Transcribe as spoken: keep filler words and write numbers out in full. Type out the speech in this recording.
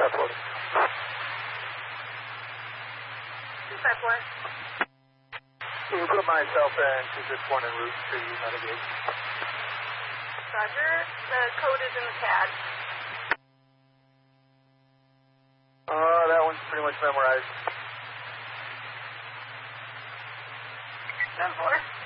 five four. two five four. Can you put myself and two six one en route to navigate? Roger. The code is in the C A D. Uh, that one's pretty much memorized. seven four.